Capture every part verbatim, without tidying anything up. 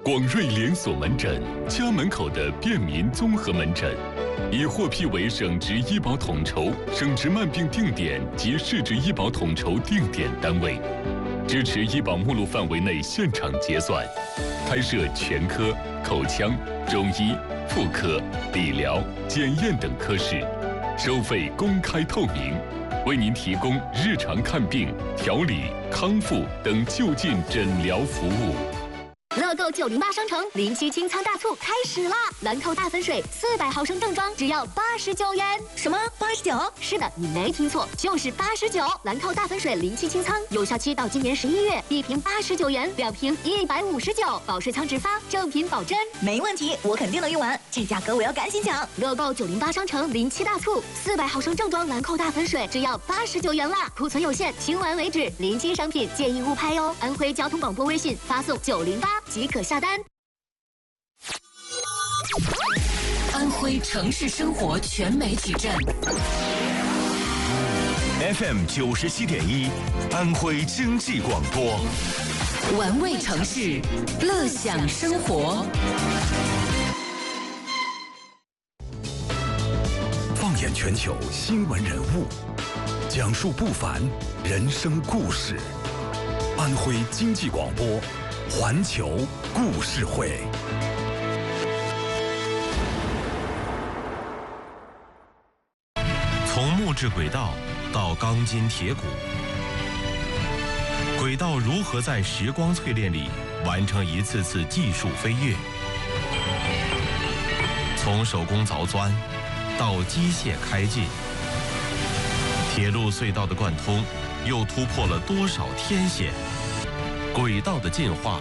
广瑞连锁门诊，家门口的便民综合门诊，已获批为省直医保统筹、省直慢病定点及市直医保统筹定点单位，支持医保目录范围内现场结算，开设全科、口腔、中医、妇科、理疗、检验等科室，收费公开透明，为您提供日常看病、调理、康复等就近诊疗服务。 乐购九零八商城零七清仓大促开始啦！兰蔻大粉水四百毫升正装只要八十九元。 什么？八十九？ 是的，你没听错，就是八十九。兰蔻大粉水零七清仓有效期到今年十一月，一瓶八十九元，两瓶一百五十九，保税仓直发，正品保真。 没问题，我肯定能用完，这价格我要赶紧抢！ 乐购九零八商城零七大促，四百毫升正装兰蔻大粉水只要八十九元啦，库存有限，清完为止。临期商品建议勿拍哦。安徽交通广播微信发送九零八。即可下单。 安徽城市生活全媒体站 F M 九十七点一，安徽经济广播， 玩味城市，乐享生活。 放眼全球新闻人物，讲述不凡人生故事。安徽经济广播。环球故事会， 从木质轨道到钢筋铁骨，轨道如何在时光淬炼里完成一次次技术飞跃？从手工凿钻到机械开进，铁路隧道的贯通又突破了多少天险？轨道的进化。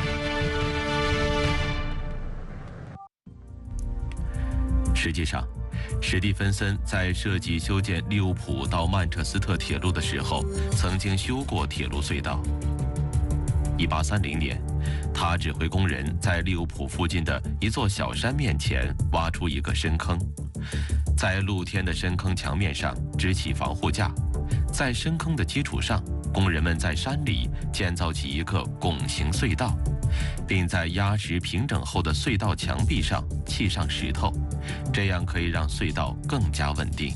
实际上，史蒂芬森在设计修建利物浦到曼彻斯特铁路的时候，曾经修过铁路隧道。一八三零年，他指挥工人在利物浦附近的一座小山面前挖出一个深坑，在露天的深坑墙面上支起防护架，在深坑的基础上，工人们在山里建造起一个拱形隧道，并在压实平整后的隧道墙壁上砌上石头，这样可以让隧道更加稳定。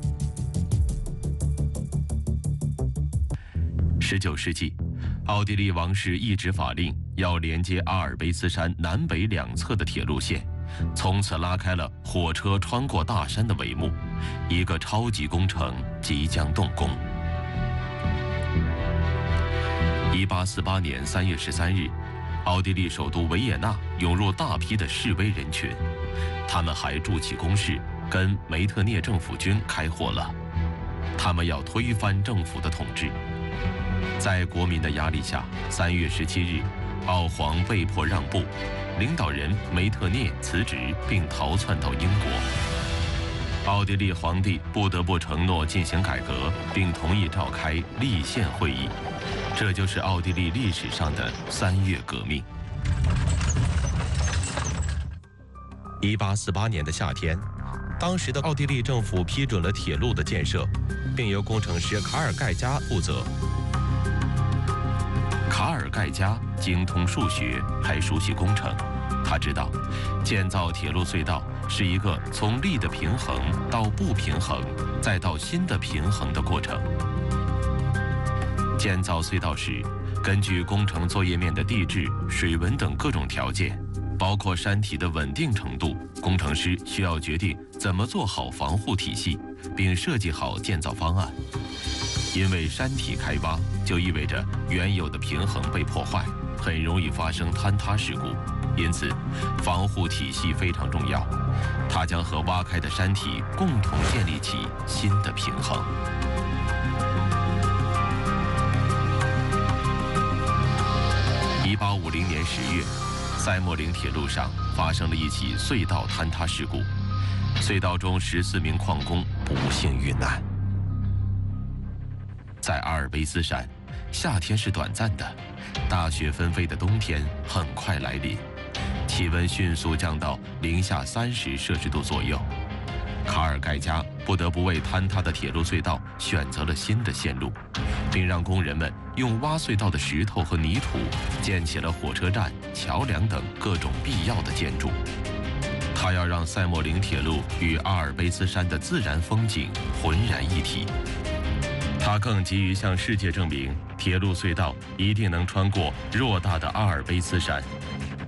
十九世纪，奥地利王室一纸法令要连接阿尔卑斯山南北两侧的铁路线，从此拉开了火车穿过大山的帷幕，一个超级工程即将动工。一八四八年三月十三日，奥地利首都维也纳涌入大批的示威人群，他们还筑起工事，跟梅特涅政府军开火了。他们要推翻政府的统治。在国民的压力下，三月十七日，奥皇被迫让步，领导人梅特涅辞职并逃窜到英国。奥地利皇帝不得不承诺进行改革，并同意召开立宪会议。这就是奥地利历史上的三月革命。一八四八年的夏天，当时的奥地利政府批准了铁路的建设，并由工程师卡尔盖加负责。卡尔盖加精通数学，还熟悉工程，他知道建造铁路隧道是一个从力的平衡到不平衡，再到新的平衡的过程。建造隧道时，根据工程作业面的地质、水文等各种条件，包括山体的稳定程度，工程师需要决定怎么做好防护体系，并设计好建造方案。因为山体开挖就意味着原有的平衡被破坏，很容易发生坍塌事故，因此防护体系非常重要。它将和挖开的山体共同建立起新的平衡。一八五零年十月，塞莫林铁路上发生了一起隧道坍塌事故，隧道中十四名矿工不幸遇难。在阿尔卑斯山，夏天是短暂的，大雪纷飞的冬天很快来临，气温迅速降到零下三十摄氏度左右。卡尔盖加不得不为坍塌的铁路隧道选择了新的线路， 并让工人们用挖隧道的石头和泥土建起了火车站、桥梁等各种必要的建筑。他要让塞莫岭铁路与阿尔卑斯山的自然风景浑然一体。他更急于向世界证明，铁路隧道一定能穿过偌大的阿尔卑斯山，